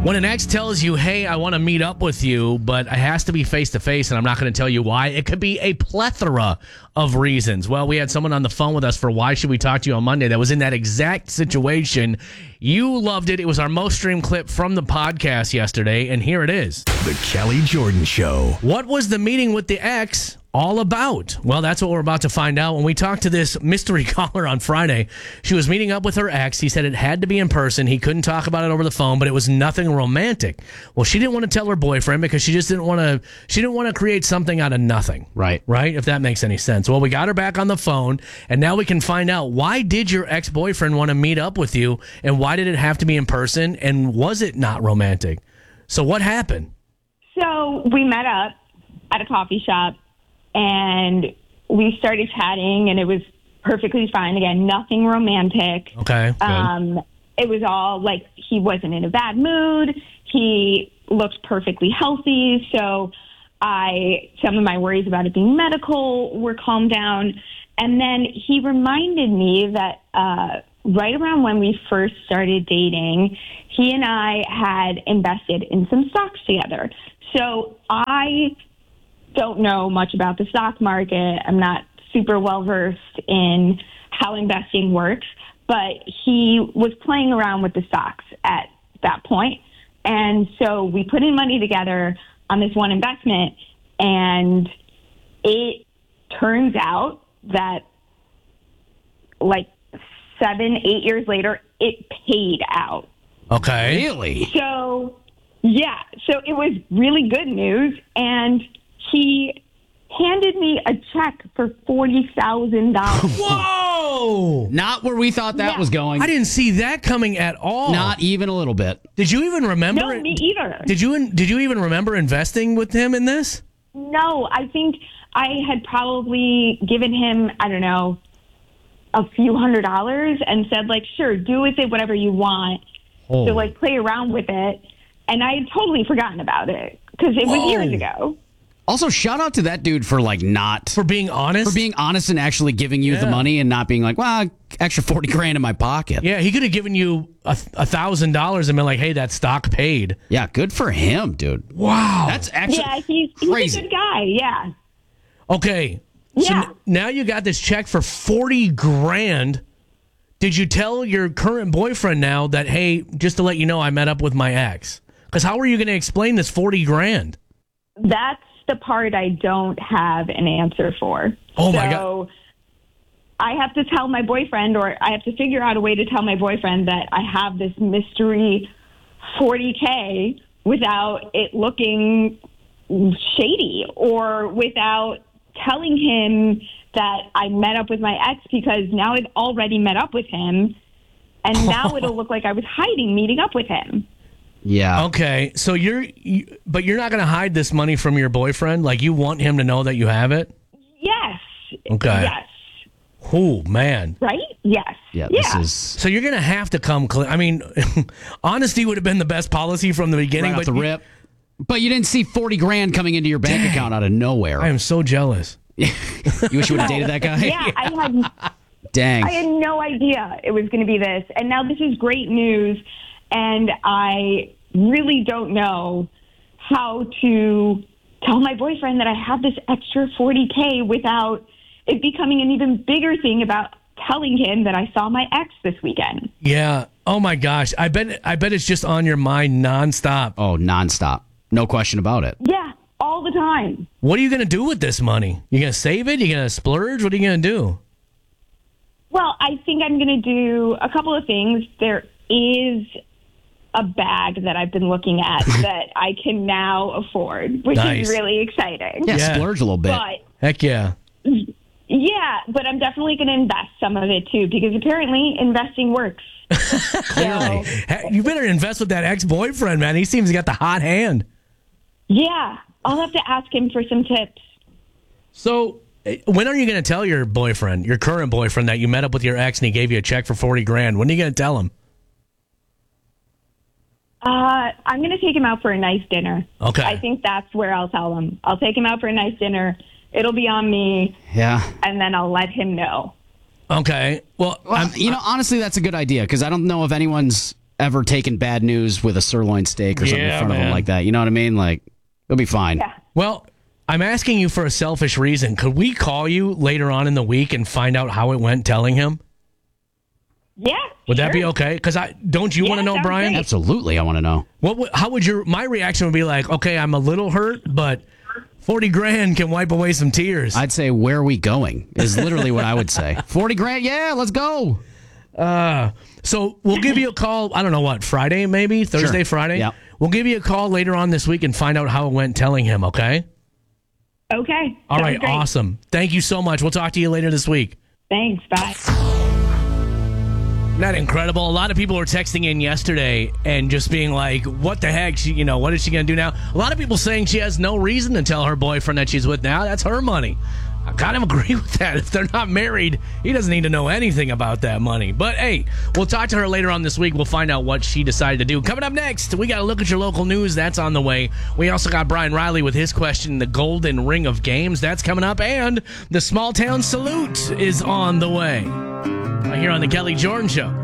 When an ex tells you, hey, I want to meet up with you, but it has to be face-to-face, and I'm not going to tell you why, it could be a plethora of reasons. Well, we had someone on the phone with us for Why Should We Talk to You on Monday that was in that exact situation. You loved it. It was our most streamed clip from the podcast yesterday, and here it is. The Kelly Jordan Show. What was the meeting with the ex all about? Well, that's what we're about to find out. When we talked to this mystery caller on Friday, she was meeting up with her ex. He said it had to be in person. He couldn't talk about it over the phone, but it was nothing romantic. Well, she didn't want to tell her boyfriend because she just didn't want to create something out of nothing. Right. Right? If that makes any sense. Well, we got her back on the phone, and now we can find out, why did your ex-boyfriend want to meet up with you, and why did it have to be in person, and was it not romantic? So what happened? So we met up at a coffee shop, and we started chatting, and it was perfectly fine. Again, nothing romantic. Okay. It was all like, he wasn't in a bad mood. He looked perfectly healthy. So some of my worries about it being medical were calmed down. And then he reminded me that right around when we first started dating, he and I had invested in some stocks together. So I don't know much about the stock market. I'm not super well versed in how investing works, but he was playing around with the stocks at that point. And so we put in money together on this one investment, and it turns out that like 7-8 years later, it paid out. Okay. Really? So, yeah. So it was really good news, and he handed me a check for $40,000. Whoa! Not where we thought that was going. I didn't see that coming at all. Not even a little bit. Did you even remember? No, me either. Did you even remember investing with him in this? No, I think I had probably given him, I don't know, a few $100s and said, like, sure, do with it whatever you want. Oh. So, like, play around with it. And I had totally forgotten about it because it was years ago. Also, shout out to that dude for For being honest? For being honest and actually giving you the money and not being like, well, extra $40,000 in my pocket. Yeah, he could have given you $1,000 and been like, hey, that stock paid. Yeah, good for him, dude. Wow. That's actually he's crazy. a good guy, yeah. Okay. So Yeah. now you got this check for $40,000. Did you tell your current boyfriend now that, hey, just to let you know, I met up with my ex? Because how are you going to explain this $40,000? That's the part I don't have an answer for. Oh, my God. So I have to tell my boyfriend, or I have to figure out a way to tell my boyfriend that I have this mystery $40K without it looking shady, or without telling him that I met up with my ex, because now I've already met up with him, and now it'll look like I was hiding meeting up with him. Yeah. Okay, so but you're not going to hide this money from your boyfriend? Like, you want him to know that you have it? Yes. Okay. Yes. Oh, man. Right? Yes. Yeah, this is So you're going to have to come clean. I mean, honesty would have been the best policy from the beginning. right off but the rip. But you didn't see $40,000 coming into your bank account out of nowhere. I am so jealous. You wish you would have dated that guy? Yeah, Dang. I had no idea it was going to be this. And now this is great news, and I really don't know how to tell my boyfriend that I have this extra $40K without it becoming an even bigger thing about telling him that I saw my ex this weekend. Yeah. Oh, my gosh. I bet it's just on your mind nonstop. Oh, nonstop. No question about it. Yeah, all the time. What are you going to do with this money? You going to save it? You going to splurge? What are you going to do? Well, I think I'm going to do a couple of things. There is a bag that I've been looking at that I can now afford, which Nice. is really exciting. Yeah, Yeah. splurge a little bit. But Heck yeah. yeah, but I'm definitely going to invest some of it too, because apparently investing works. Clearly. Hey, you better invest with that ex-boyfriend, man. He seems to got the hot hand. Yeah, I'll have to ask him for some tips. So, when are you going to tell your boyfriend, your current boyfriend, that you met up with your ex and he gave you a check for $40,000? When are you going to tell him? I'm going to take him out for a nice dinner. Okay. I think that's where I'll tell him. I'll take him out for a nice dinner. It'll be on me, Yeah. and then I'll let him know. Okay. Well, Honestly, that's a good idea because I don't know if anyone's ever taken bad news with a sirloin steak or something in front of him like that. You know what I mean? Like, he'll be fine. Yeah. Well, I'm asking you for a selfish reason. Could we call you later on in the week and find out how it went telling him? Yeah. Would that be okay? Because don't you want to know, sounds Brian? great. Absolutely, I want to know. How would my reaction would be like, okay, I'm a little hurt, but 40 grand can wipe away some tears. I'd say, where are we going? Is literally what I would say. 40 grand, yeah, let's go. So we'll give you a call, I don't know what, Friday maybe? Thursday, Sure. Friday? Yep. We'll give you a call later on this week and find out how it went telling him, okay? Okay. All Sounds right, great. awesome. Thank you so much. We'll talk to you later this week. Thanks. Bye. Isn't that incredible? A lot of people were texting in yesterday and just being like, what the heck? What is she going to do now? A lot of people saying she has no reason to tell her boyfriend that she's with now. That's her money. I kind of agree with that. If they're not married, he doesn't need to know anything about that money. But hey, we'll talk to her later on this week. We'll find out what she decided to do. Coming up next, we got to look at your local news. That's on the way. We also got Brian Riley with his question, the Golden Ring of Games. That's coming up. And the Small Town Salute is on the way. Right here on the Kelly Jordan Show.